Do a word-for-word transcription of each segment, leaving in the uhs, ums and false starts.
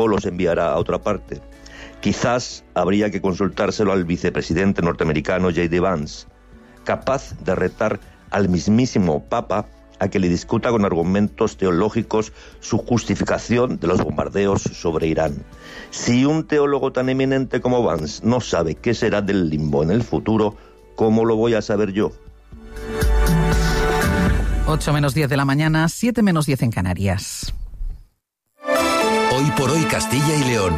o los enviará a otra parte. Quizás habría que consultárselo al vicepresidente norteamericano J D Vance, capaz de retar al mismísimo Papa a que le discuta con argumentos teológicos su justificación de los bombardeos sobre Irán. Si un teólogo tan eminente como Vance no sabe qué será del limbo en el futuro, ¿cómo lo voy a saber yo? ocho menos diez de la mañana, siete menos diez en Canarias. Hoy por hoy Castilla y León.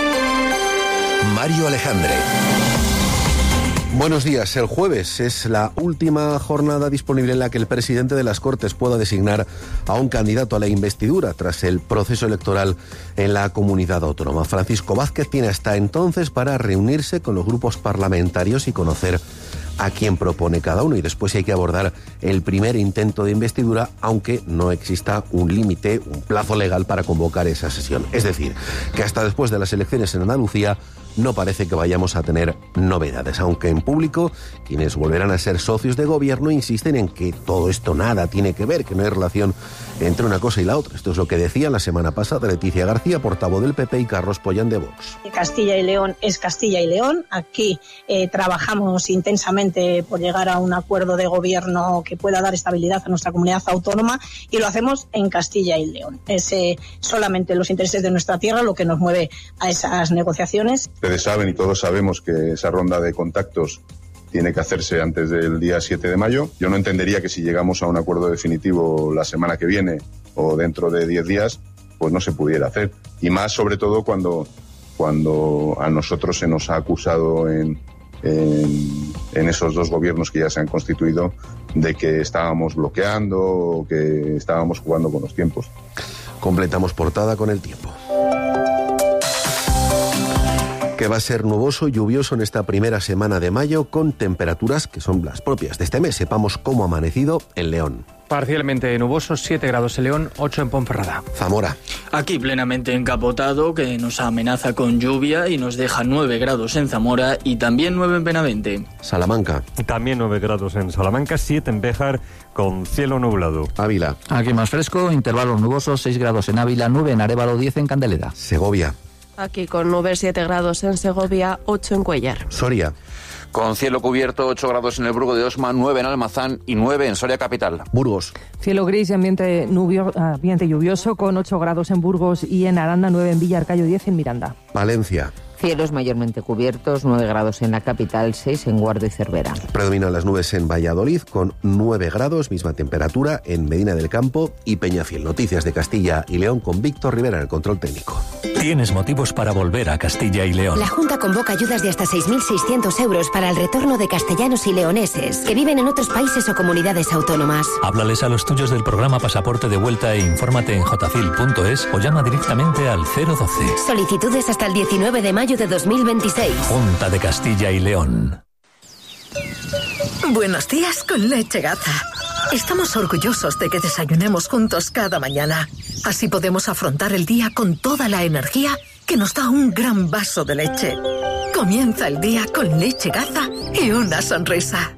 Mario Alejandre. Buenos días. El jueves es la última jornada disponible en la que el presidente de las Cortes pueda designar a un candidato a la investidura tras el proceso electoral en la comunidad autónoma. Francisco Vázquez tiene hasta entonces para reunirse con los grupos parlamentarios y conocer a quién propone cada uno, y después hay que abordar el primer intento de investidura, aunque no exista un límite, un plazo legal para convocar esa sesión. Es decir, que hasta después de las elecciones en Andalucía no parece que vayamos a tener novedades, aunque en público quienes volverán a ser socios de gobierno insisten en que todo esto nada tiene que ver, que no hay relación entre una cosa y la otra. Esto es lo que decía la semana pasada Leticia García, portavoz del P P, y Carlos Pollán de Vox. Castilla y León es Castilla y León. Aquí eh, trabajamos intensamente por llegar a un acuerdo de gobierno que pueda dar estabilidad a nuestra comunidad autónoma, y lo hacemos en Castilla y León. Es eh, solamente los intereses de nuestra tierra lo que nos mueve a esas negociaciones. Ustedes saben y todos sabemos que esa ronda de contactos tiene que hacerse antes del día siete de mayo. Yo no entendería que si llegamos a un acuerdo definitivo la semana que viene o dentro de diez días, pues no se pudiera hacer. Y más sobre todo cuando, cuando a nosotros se nos ha acusado en, en, en esos dos gobiernos que ya se han constituido de que estábamos bloqueando o que estábamos jugando con los tiempos. Completamos portada con el tiempo. Que va a ser nuboso y lluvioso en esta primera semana de mayo, con temperaturas que son las propias de este mes. Sepamos cómo ha amanecido en León. Parcialmente nuboso, siete grados en León, ocho en Ponferrada. Zamora. Aquí plenamente encapotado, que nos amenaza con lluvia y nos deja nueve grados en Zamora y también nueve en Benavente. Salamanca. También nueve grados en Salamanca, siete en Béjar, con cielo nublado. Ávila. Aquí más fresco, intervalos nubosos, seis grados en Ávila, nueve en Arévalo, diez en Candeleda. Segovia. Aquí con nubes, siete grados en Segovia, ocho en Cuéllar. Soria. Con cielo cubierto, ocho grados en el Burgo de Osma, nueve en Almazán y nueve en Soria capital. Burgos. Cielo gris y ambiente, nubio, ambiente lluvioso, con ocho grados en Burgos y en Aranda, nueve en Villarcayo, diez en Miranda. Valencia. Cielos mayormente cubiertos, nueve grados en la capital, seis en Guardo y Cervera. Predominan las nubes en Valladolid, con nueve grados, misma temperatura en Medina del Campo y Peñafiel. Noticias de Castilla y León con Víctor Rivera en el control técnico. Tienes motivos para volver a Castilla y León. La Junta convoca ayudas de hasta seis mil seiscientos euros para el retorno de castellanos y leoneses que viven en otros países o comunidades autónomas. Háblales a los tuyos del programa Pasaporte de Vuelta e infórmate en jfil punto es o llama directamente al cero doce. Solicitudes hasta el diecinueve de mayo de dos mil veintiséis. Junta de Castilla y León. Buenos días con Leche Gaza. Estamos orgullosos de que desayunemos juntos cada mañana. Así podemos afrontar el día con toda la energía que nos da un gran vaso de leche. Comienza el día con Leche Gaza y una sonrisa.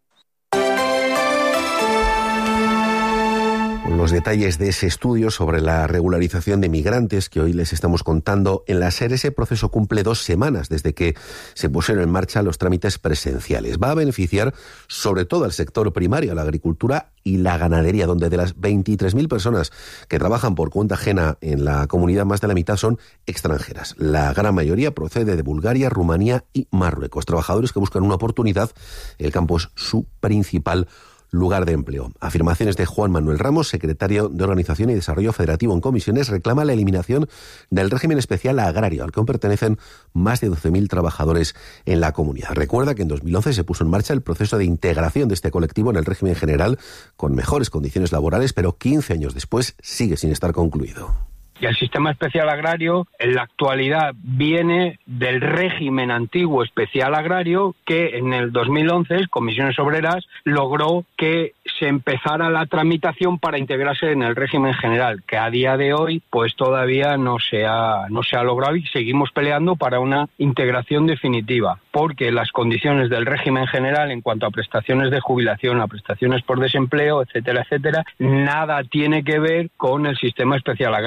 Los detalles de ese estudio sobre la regularización de migrantes que hoy les estamos contando. En la SER, ese proceso cumple dos semanas desde que se pusieron en marcha los trámites presenciales. Va a beneficiar sobre todo al sector primario, a la agricultura y la ganadería, donde de las veintitrés mil personas que trabajan por cuenta ajena en la comunidad, más de la mitad son extranjeras. La gran mayoría procede de Bulgaria, Rumanía y Marruecos. Trabajadores que buscan una oportunidad. El campo es su principal lugar de empleo. Afirmaciones de Juan Manuel Ramos, secretario de Organización y Desarrollo Federativo en Comisiones, reclama la eliminación del régimen especial agrario, al que aún pertenecen más de doce mil trabajadores en la comunidad. Recuerda que en dos mil once se puso en marcha el proceso de integración de este colectivo en el régimen general, con mejores condiciones laborales, pero quince años después sigue sin estar concluido. Y el sistema especial agrario en la actualidad viene del régimen antiguo especial agrario que en el dos mil once Comisiones Obreras logró que se empezara la tramitación para integrarse en el régimen general, que a día de hoy pues todavía no se ha, no se ha logrado y seguimos peleando para una integración definitiva, porque las condiciones del régimen general en cuanto a prestaciones de jubilación, a prestaciones por desempleo, etcétera, etcétera, nada tiene que ver con el sistema especial agrario,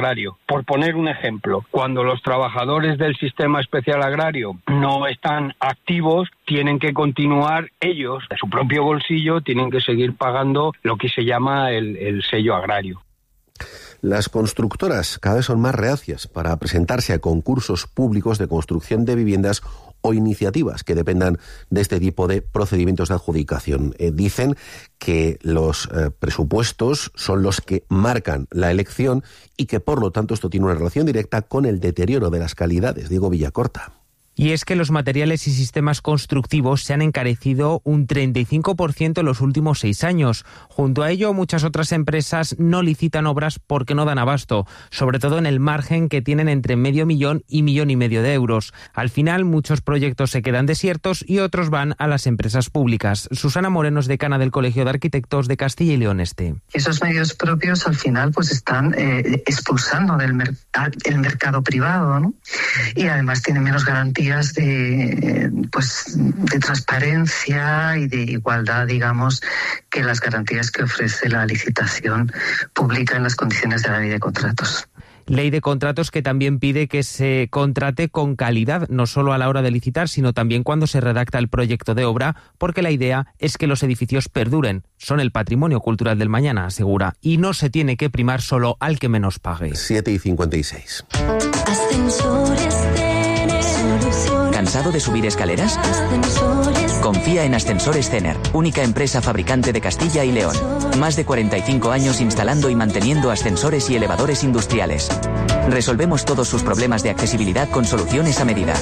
Por poner un ejemplo, cuando los trabajadores del sistema especial agrario no están activos, tienen que continuar ellos, de su propio bolsillo, tienen que seguir pagando lo que se llama el, el sello agrario. Las constructoras cada vez son más reacias para presentarse a concursos públicos de construcción de viviendas o iniciativas que dependan de este tipo de procedimientos de adjudicación. Eh, dicen que los eh, presupuestos son los que marcan la elección y que, por lo tanto, esto tiene una relación directa con el deterioro de las calidades. Diego Villacorta. Y es que los materiales y sistemas constructivos se han encarecido un treinta y cinco por ciento en los últimos seis años. Junto a ello, muchas otras empresas no licitan obras porque no dan abasto, sobre todo en el margen que tienen entre medio millón y millón y medio de euros. Al final, muchos proyectos se quedan desiertos y otros van a las empresas públicas. Susana Moreno es decana del Colegio de Arquitectos de Castilla y León Este. Esos medios propios al final pues están eh, expulsando del mer- el mercado privado, ¿no? Y además tienen menos garantías de pues de transparencia y de igualdad, digamos, que las garantías que ofrece la licitación pública en las condiciones de la ley de contratos. Ley de contratos que también pide que se contrate con calidad, no solo a la hora de licitar, sino también cuando se redacta el proyecto de obra, porque la idea es que los edificios perduren. Son el patrimonio cultural del mañana, asegura, y no se tiene que primar solo al que menos pague. siete y cincuenta y seis. Ascensores Cener. ¿Cansado de subir escaleras? Ascensores. Confía en Ascensores Cener, única empresa fabricante de Castilla y León. Más de cuarenta y cinco años instalando y manteniendo ascensores y elevadores industriales. Resolvemos todos sus problemas de accesibilidad con soluciones a medida.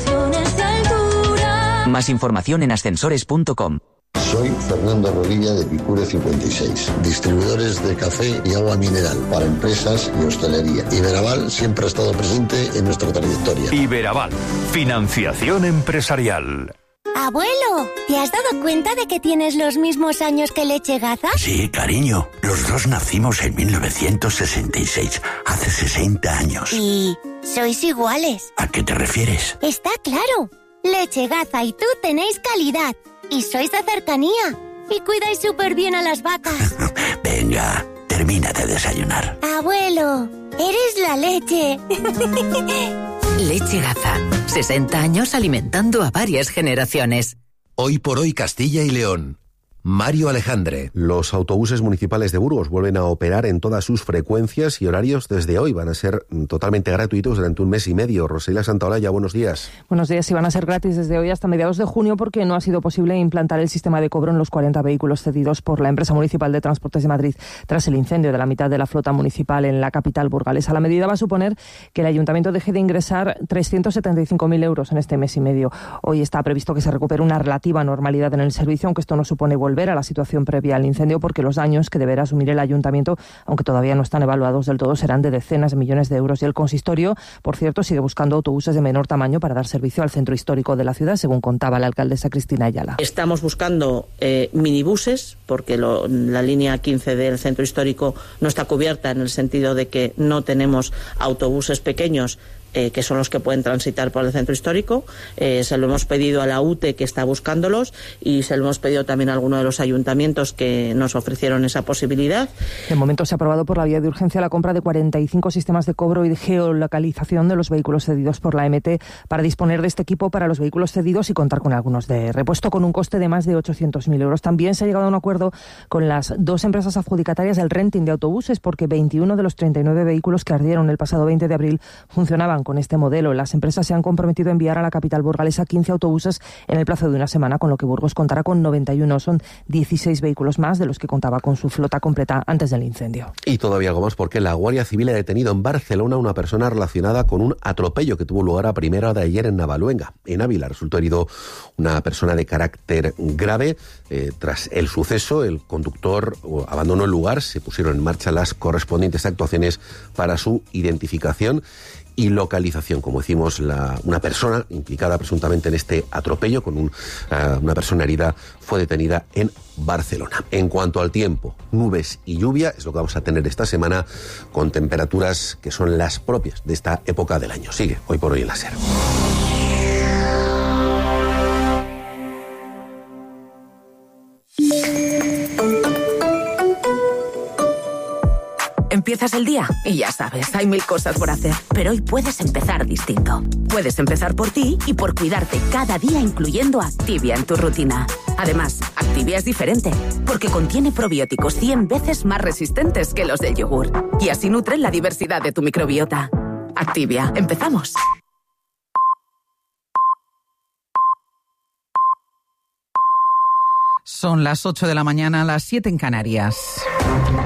Más información en ascensores punto com. Soy Fernando Rodilla de Picure cincuenta y seis, distribuidores de café y agua mineral para empresas y hostelería. Iberaval siempre ha estado presente en nuestra trayectoria. Iberaval, financiación empresarial. Abuelo, ¿te has dado cuenta de que tienes los mismos años que Leche Gaza? Sí, cariño, los dos nacimos en mil novecientos sesenta y seis, hace sesenta años. ¿Y sois iguales? ¿A qué te refieres? Está claro, Leche Gaza y tú tenéis calidad. Y sois de cercanía. Y cuidáis súper bien a las vacas. Venga, termina de desayunar. Abuelo, eres la leche. Leche Gaza. sesenta años alimentando a varias generaciones. Hoy por hoy Castilla y León. Mario Alejandre. Los autobuses municipales de Burgos vuelven a operar en todas sus frecuencias y horarios desde hoy. Van a ser totalmente gratuitos durante un mes y medio. Rosalía Santaolalla, buenos días. Buenos días. Y van a ser gratis desde hoy hasta mediados de junio porque no ha sido posible implantar el sistema de cobro en los cuarenta vehículos cedidos por la empresa municipal de Transportes de Madrid tras el incendio de la mitad de la flota municipal en la capital burgalesa. La medida va a suponer que el ayuntamiento deje de ingresar trescientos setenta y cinco mil euros en este mes y medio. Hoy está previsto que se recupere una relativa normalidad en el servicio, aunque esto no supone volver a la situación previa al incendio porque los daños que deberá asumir el ayuntamiento, aunque todavía no están evaluados del todo, serán de decenas de millones de euros. Y el consistorio, por cierto, sigue buscando autobuses de menor tamaño para dar servicio al centro histórico de la ciudad, según contaba la alcaldesa Cristina Ayala. Estamos buscando eh, minibuses porque lo, la línea quince del centro histórico no está cubierta en el sentido de que no tenemos autobuses pequeños Eh, que son los que pueden transitar por el centro histórico. Eh, se lo hemos pedido a la U T E, que está buscándolos, y se lo hemos pedido también a alguno de los ayuntamientos que nos ofrecieron esa posibilidad. De momento se ha aprobado por la vía de urgencia la compra de cuarenta y cinco sistemas de cobro y de geolocalización de los vehículos cedidos por la M T para disponer de este equipo para los vehículos cedidos y contar con algunos de repuesto con un coste de más de ochocientos mil euros. También se ha llegado a un acuerdo con las dos empresas adjudicatarias del renting de autobuses porque veintiuno de los treinta y nueve vehículos que ardieron el pasado veinte de abril funcionaban con este modelo. Las empresas se han comprometido a enviar a la capital burgalesa quince autobuses en el plazo de una semana, con lo que Burgos contará con noventa y uno. Son dieciséis vehículos más de los que contaba con su flota completa antes del incendio. Y todavía algo más porque la Guardia Civil ha detenido en Barcelona a una persona relacionada con un atropello que tuvo lugar a primera hora de ayer en Navaluenga. En Ávila resultó herido una persona de carácter grave. Eh, tras el suceso, el conductor abandonó el lugar. Se pusieron en marcha las correspondientes actuaciones para su identificación y localización. Como decimos, la, una persona implicada presuntamente en este atropello con un, uh, una persona herida fue detenida en Barcelona. En cuanto al tiempo, nubes y lluvia es lo que vamos a tener esta semana, con temperaturas que son las propias de esta época del año. Sigue Hoy por Hoy en la SER. Empieza Empiezas el día y ya sabes, hay mil cosas por hacer. Pero hoy puedes empezar distinto. Puedes empezar por ti y por cuidarte cada día, incluyendo Activia en tu rutina. Además, Activia es diferente, porque contiene probióticos cien veces más resistentes que los del yogur. Y así nutren la diversidad de tu microbiota. Activia, empezamos. Son las ocho de la mañana, las siete en Canarias.